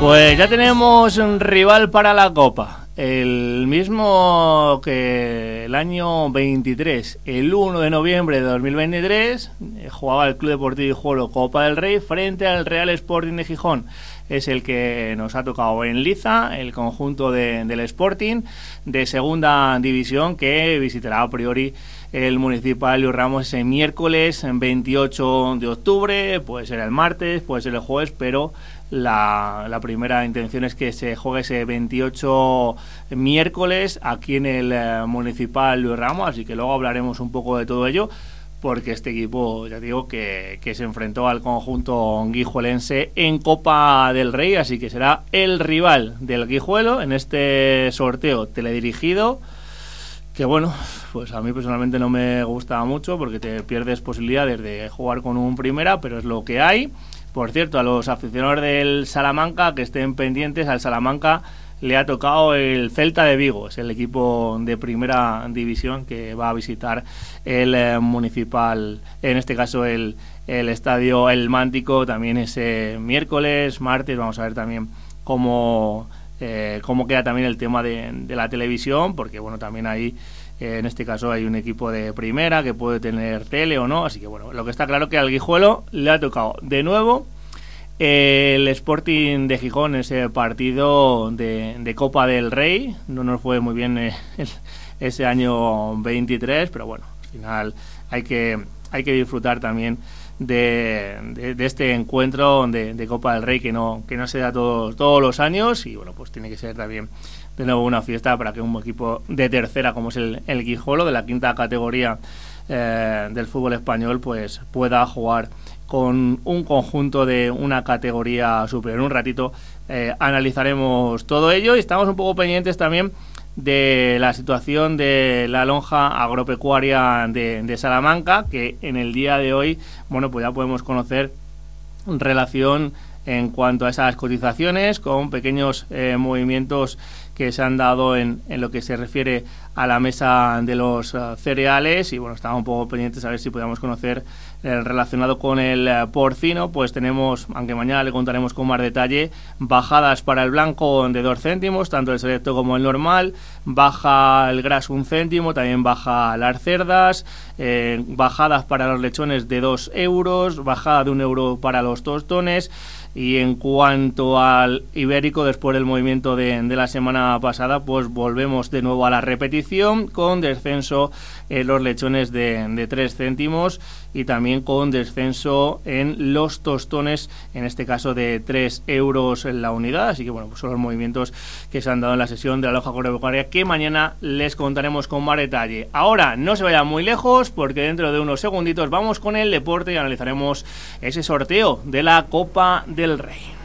Pues ya tenemos un rival para la Copa, el mismo que el año 23, el 1 de noviembre de 2023, jugaba el Club Deportivo Guijuelo Copa del Rey frente al Real Sporting de Gijón. Es el que nos ha tocado en liza, el conjunto del Sporting de segunda división, que visitará a priori el Municipal Luis Ramos ese miércoles 28 de octubre, puede ser el martes, puede ser el jueves, pero la primera intención es que se juegue ese 28 miércoles aquí en el Municipal Luis Ramos, así que luego hablaremos un poco de todo ello, porque este equipo, ya digo, que se enfrentó al conjunto guijuelense en Copa del Rey, así que será el rival del Guijuelo en este sorteo teledirigido, que bueno, pues a mí personalmente no me gusta mucho porque te pierdes posibilidades de jugar con un primera, pero es lo que hay. Por cierto, a los aficionados del Salamanca que estén pendientes, al Salamanca le ha tocado el Celta de Vigo, es el equipo de primera división que va a visitar el Municipal, en este caso el estadio El Mántico, también ese miércoles, martes. Vamos a ver también cómo queda también el tema de la televisión, porque bueno, también ahí en este caso hay un equipo de primera que puede tener tele o no, así que bueno, lo que está claro que al Guijuelo le ha tocado de nuevo el Sporting de Gijón, ese partido de Copa del Rey. No nos fue muy bien ese año 23, pero bueno, al final hay que disfrutar también de este encuentro de Copa del Rey que no se da todos los años, y bueno, pues tiene que ser también de nuevo una fiesta para que un equipo de tercera como es el Guijuelo, de la quinta categoría del fútbol español, pues pueda jugar con un conjunto de una categoría superior. Un ratito analizaremos todo ello y estamos un poco pendientes también de la situación de la lonja agropecuaria de Salamanca, que en el día de hoy, bueno, pues ya podemos conocer relación en cuanto a esas cotizaciones, con pequeños movimientos que se han dado en lo que se refiere a la mesa de los cereales. Y bueno, estamos un poco pendientes a ver si podemos conocer relacionado con el porcino. Pues tenemos, aunque mañana le contaremos con más detalle, bajadas para el blanco de 2 céntimos, tanto el selecto como el normal, baja el gras 1 céntimo, también baja las cerdas, bajadas para los lechones de 2 euros, bajada de 1 euro para los tostones. Y en cuanto al ibérico, después del movimiento de la semana pasada, pues volvemos de nuevo a la repetición, con descenso en los lechones de 3 céntimos y también con descenso en los tostones, en este caso de 3 euros en la unidad. Así que bueno, pues son los movimientos que se han dado en la sesión de la lonja agropecuaria, que mañana les contaremos con más detalle. Ahora no se vayan muy lejos, porque dentro de unos segunditos vamos con el deporte y analizaremos ese sorteo de la Copa del Rey.